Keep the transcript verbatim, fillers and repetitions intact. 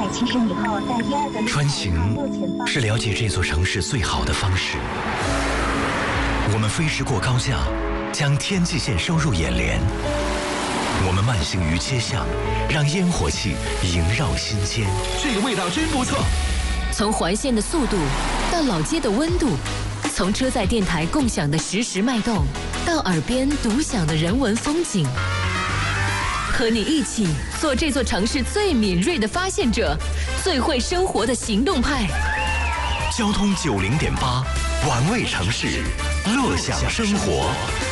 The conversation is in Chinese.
七十以后，在第二个穿行是了解这座城市最好的方式。我们飞驰过高架，将天际线收入眼帘。我们慢行于街巷，让烟火气萦绕心间。 这个味道真不错。 从环线的速度到老街的温度，从车载电台共享的实时脉动，到耳边独享的人文风景。和你一起做这座城市最敏锐的发现者，最会生活的行动派。 交通九零点八，玩味城市，乐享生活。